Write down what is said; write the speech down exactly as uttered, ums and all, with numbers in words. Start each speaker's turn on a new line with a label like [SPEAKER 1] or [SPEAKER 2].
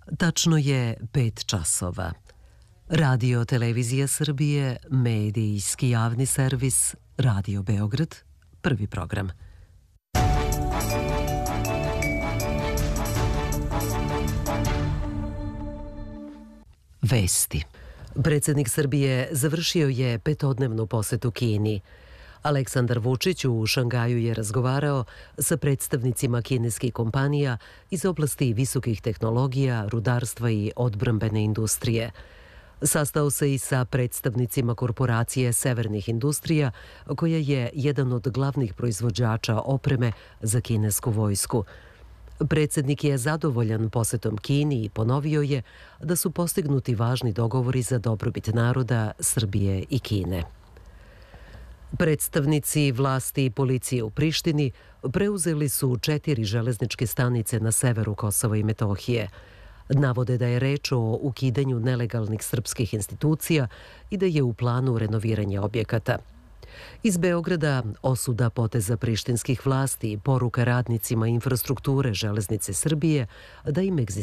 [SPEAKER 1] Tačno je pet časova. Radio Televizija Srbije, medijski javni servis, Radio Beograd, prvi program. Vesti. Predsjednik Srbije završio je petodnevnu posetu Kini. Aleksandar Vučić u Šangaju je razgovarao sa predstavnicima kineskih kompanija iz oblasti visokih tehnologija, rudarstva i odbrambene industrije. Sastao se i sa predstavnicima korporacije Severnih industrija, koja je jedan od glavnih proizvođača opreme za kinesku vojsku. Predsjednik je zadovoljan posetom Kini i ponovio je da su postignuti važni dogovori za dobrobit naroda Srbije i Kine. Predstavnici vlasti i policije u Prištini preuzeli su četiri železničke stanice na severu Kosova i Metohije. Navode da je reč o ukidanju nelegalnih srpskih institucija i da je u planu renoviranje objekata. Iz Beograda osuda poteza prištinskih vlasti i poruka radnicima infrastrukture Železnice Srbije da im egzistencija